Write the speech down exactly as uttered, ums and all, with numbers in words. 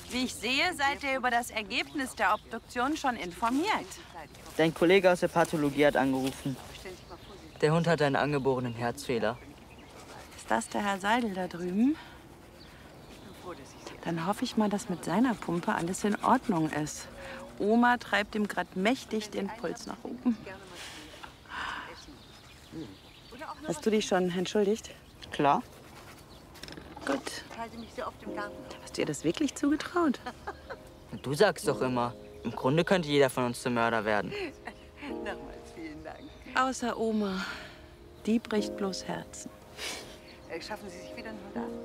Wie ich sehe, seid ihr über das Ergebnis der Obduktion schon informiert. Dein Kollege aus der Pathologie hat angerufen. Der Hund hat einen angeborenen Herzfehler. Ist das der Herr Seidel da drüben? Dann hoffe ich mal, dass mit seiner Pumpe alles in Ordnung ist. Oma treibt ihm gerade mächtig den Puls nach oben. Hast du dich schon entschuldigt? Klar. Gut. Hast du ihr das wirklich zugetraut? Du sagst doch immer, im Grunde könnte jeder von uns zum Mörder werden. Nochmals vielen Dank. Außer Oma. Die bricht bloß Herzen. Schaffen Sie sich wieder nur da?